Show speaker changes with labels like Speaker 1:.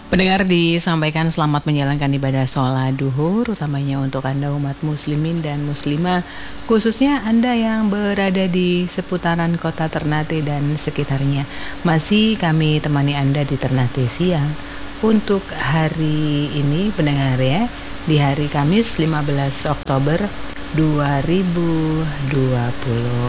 Speaker 1: Pendengar disampaikan selamat menjalankan ibadah sholat duhur, utamanya untuk Anda umat muslimin dan muslimah, khususnya Anda yang berada di seputaran kota Ternate dan sekitarnya. Masih kami temani Anda di Ternate siang untuk hari ini, pendengar ya, di hari Kamis 15 Oktober 2020.